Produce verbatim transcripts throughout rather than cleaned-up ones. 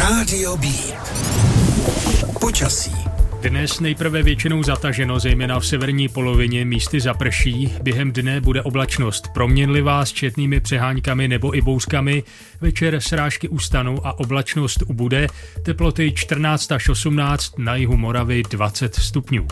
Rádio Beat. Počasí. Dnes nejprve většinou zataženo, zejména v severní polovině, místy zaprší. Během dne bude oblačnost proměnlivá s četnými přeháňkami nebo i bouřkami. Večer srážky ustanou a oblačnost ubude. Teploty čtrnáct až osmnáct, na jihu Moravy dvacet stupňů.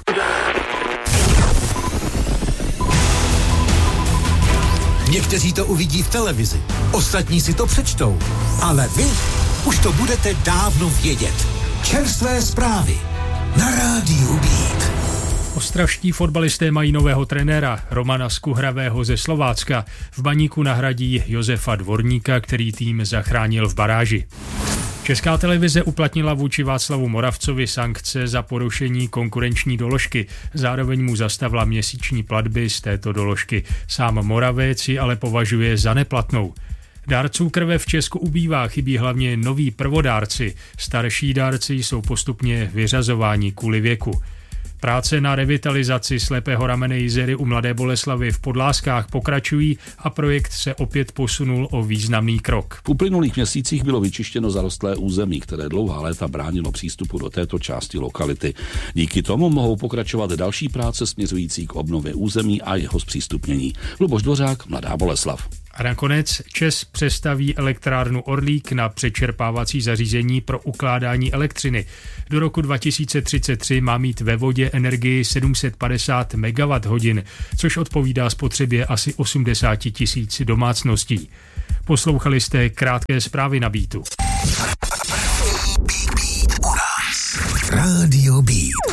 Někteří to uvidí v televizi, ostatní si to přečtou, ale vy už to budete dávno vědět. Čerstvé zprávy na Rádiu Beat. Ostravští fotbalisté mají nového trenéra Romana Skuhravého ze Slovácka. V Baníku nahradí Josefa Dvorníka, který tým zachránil v baráži. Česká televize uplatnila vůči Václavu Moravcovi sankce za porušení konkurenční doložky. Zároveň mu zastavila měsíční platby z této doložky. Sám Moravec ji ale považuje za neplatnou. Dárců krve v Česku ubývá, chybí hlavně noví prvodárci. Starší dárci jsou postupně vyřazováni kvůli věku. Práce na revitalizaci slepého ramene Jizery u Mladé Boleslavi v Podláskách pokračují a projekt se opět posunul o významný krok. V uplynulých měsících bylo vyčištěno zarostlé území, které dlouhá léta bránilo přístupu do této části lokality. Díky tomu mohou pokračovat další práce směřující k obnově území a jeho zpřístupnění. Luboš Dvořák, Mladá Boleslav. A nakonec ČEZ přestaví elektrárnu Orlík na přečerpávací zařízení pro ukládání elektřiny. Do roku dva tisíce třicet tři má mít ve vodě energii sedm set padesát megawatthodin, což odpovídá spotřebě asi osmdesát tisíc domácností. Poslouchali jste krátké zprávy na Beatu. Rádio Beat.